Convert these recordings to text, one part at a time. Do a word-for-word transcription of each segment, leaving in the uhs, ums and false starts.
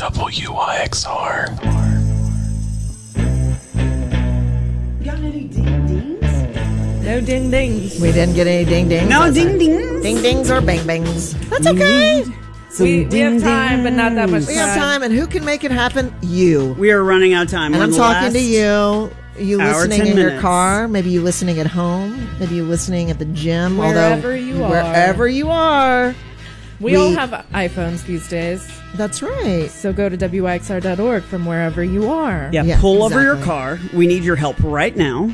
W Y X R. Got any ding dings? No ding dings. We didn't get any ding dings. No That's ding right. dings. Ding dings or bang bangs. That's okay. We, we have time, but not that much time. We have time, and who can make it happen? You. We are running out of time. And We're I'm the talking last to you. You hour, listening ten in your minutes. car, maybe you listening at home, maybe you listening at the gym. Wherever although, you are. Wherever you are. We, We- all have iPhones these days, That's right. so go to W Y X R dot org from wherever you are. Yeah, Yeah, pull over your exactly. car. We need your help right now.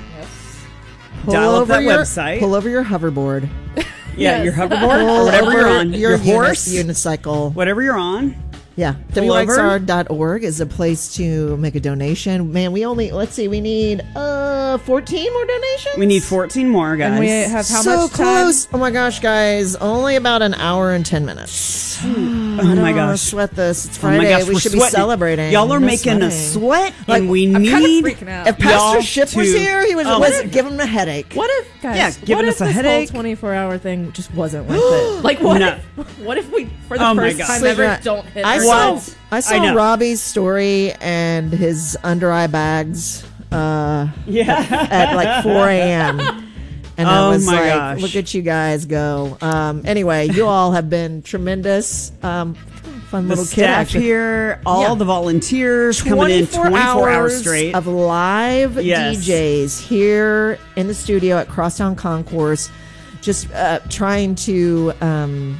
Pull Dial up over that your, website. Pull over your hoverboard. Yeah, Yes. your hoverboard, Pull or whatever over you're on, your, uni- horse, unicycle. whatever you're on. Yeah, Pull W X R over. dot org is a place to make a donation. Man, we only, let's see, we need uh fourteen more donations? We need fourteen more, guys. And we have how so much time? close. Oh my gosh, guys, only about an hour and ten minutes. oh I my don't wanna gosh. sweat this. It's Oh Friday. my gosh, we we're should sweating. be celebrating. Y'all are We're making us sweating. sweat, Like, and we I'm kind of need. freaking out. If Pastor y'all Ship was to- here, he was, Oh, was what if- give him a headache. What if, guys? Yeah, giving what us if a this headache? whole twenty-four hour thing just wasn't worth it? Like, what? No. If, what if we, for the Oh my first God. time Sleep ever, right. don't hit I our saw, goals? I saw I know. Robbie's story and his under eye bags uh, Yeah. at like four a.m. And I Oh was my like, gosh. look at you guys go. Um, anyway, you all have been tremendous. Um, fun The little kid staff action. here, all Yeah. the volunteers coming in twenty-four hours straight. of live Yes. D Js here in the studio at Crosstown Concourse, just uh, trying to um,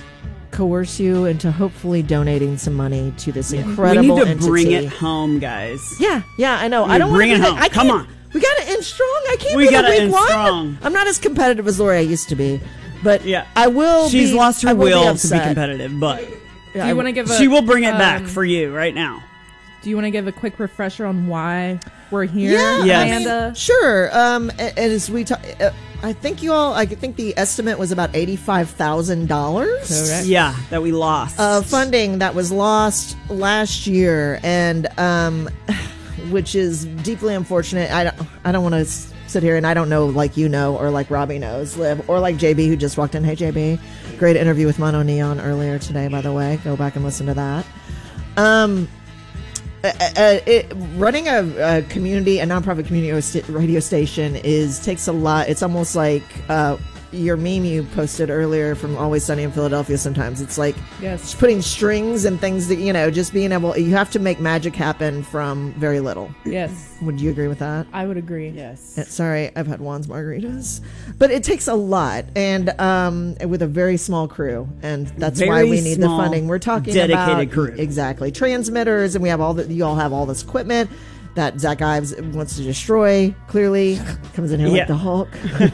coerce you into hopefully donating some money to this we incredible need to entity. bring it home, guys. Yeah, yeah, I know. We I don't want bring to it be the- home. I Come can't- on. We got to end strong. I can't We be the gotta weak end one. strong. I'm not as competitive as Lori I used to be, but Yeah. I will. She's be, lost her I will be will to be upset. competitive, but Yeah, Do you I- want to give a? she will bring it um, back for you right now. Do you want to give a quick refresher on why we're here, Yeah, Yes. I mean, Amanda? sure. Um, a- as we talk, uh, I think you all. I think the estimate was about eighty-five thousand dollars. Correct. Yeah, that we lost. Uh, funding that was lost last year, and um, which is deeply unfortunate. I don't. I don't want to sit here and I don't know, like you know, or like Robbie knows, Liv, or like J B who just walked in. Hey, J B, great interview with Mono Neon earlier today. By the way, go back and listen to that. Um. Uh, uh, it, running a, a community, a nonprofit community sta- radio station is takes a lot. It's almost like uh, your meme you posted earlier from Always Sunny in Philadelphia. Sometimes it's like Yes. just putting strings and things that you know, just being able. You have to make magic happen from very little. Yes, Would you agree with that? I would agree. yes. Uh, Sorry, I've had Juan's margaritas, but it takes a lot, and um, with a very small crew, and that's why Very we need the small, funding. We're talking dedicated about crew. exactly transmitters, and we have all the. You all have all this equipment that Zach Ives wants to destroy. Clearly, comes in here Yeah. like the Hulk.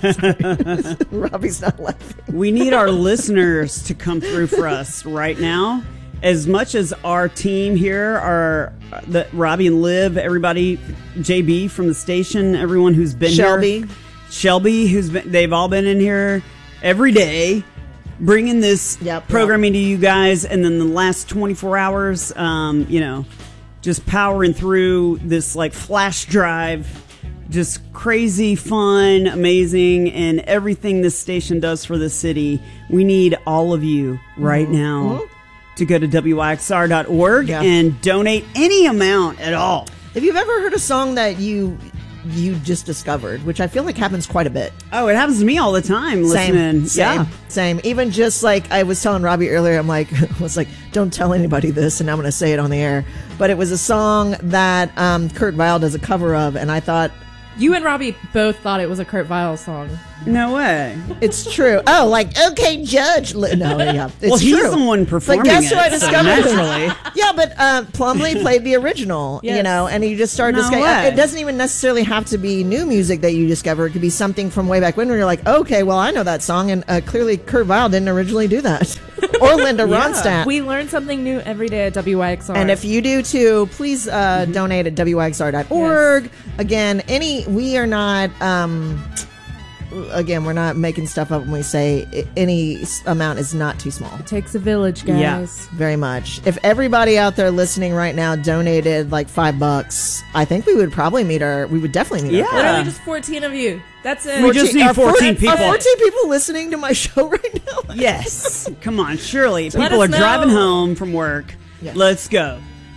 Robbie's not laughing. We need our listeners to come through for us right now. As much as our team here are the Robbie and Liv, everybody, J B from the station, everyone who's been Shelby. here, Shelby, who's been, they've all been in here every day, bringing this Yep, programming to you guys, and then the last twenty-four hours, um, you know, just powering through this like flash drive. Just crazy, fun, amazing, and everything this station does for the city. We need all of you right now to go to W Y X R dot org Yeah. and donate any amount at all. Have you ever heard a song that you you just discovered, which I feel like happens quite a bit? Oh, it happens to me all the time listening. Same, same, Yeah. same. Even just like I was telling Robbie earlier, I'm like, was like, don't tell anybody this, and I'm going to say it on the air. But it was a song that um, Kurt Vile does a cover of, and I thought You and Robbie both thought it was a Kurt Vile song. No way. it's true. Oh, like okay, Judge. Li- No, yeah, it's Well, he's true. the one performing But guess it, who I so discovered? naturally. Yeah, but uh, Plumlee played the original, you Yes. know, and you just started No discovering. way. It doesn't even necessarily have to be new music that you discover. It could be something from way back when, where you're like, okay, well, I know that song, and uh, clearly Kurt Vile didn't originally do that, or Linda Ronstadt. We learn something new every day at W Y X R. And if you do too, please uh, donate at W Y X R dot org. Again, any we are not. Um, again, we're not making stuff up when we say i- any s- amount is not too small. it takes a village, guys. Yeah. Very much. If everybody out there listening right now donated like five bucks, I think we would probably meet our. We would definitely meet. Yeah. Our Literally just fourteen of you. That's it. We just need are fourteen people. Are fourteen people listening to my show right now? Yes. Come on, surely. Let People us are driving know. home from work. Yes. Let's go.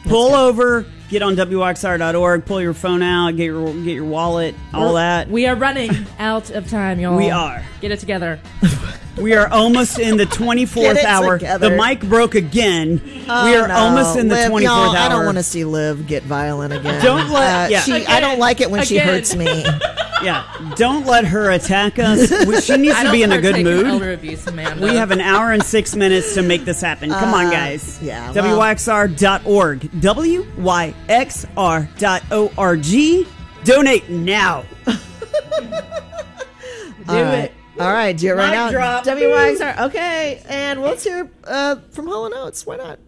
pull over, get on W X R dot org, pull your phone out, get your get your wallet, all We're- that. We are running out of time, y'all. We are. Get it together. We are almost in the Get twenty-fourth it hour. together. The mic broke again. Oh, we are no. almost in the Liv, twenty-fourth y'all, hour. I don't want to see Liv get violent again. Don't let- Uh, yeah. she, I Again. don't like it when she Again. hurts me. Yeah, don't let her attack us. She needs I to don't be in a good partake in mood. elder abuse, Amanda. We have an hour and six minutes to make this happen. Come on, Uh, guys. yeah, well- W Y X R dot org. W Y X R dot org. Donate now. Do All right. it. All right, do it right Mic now. drop. W Y X R. Okay, and well, let's hear uh, from Hall and Oates. Why not?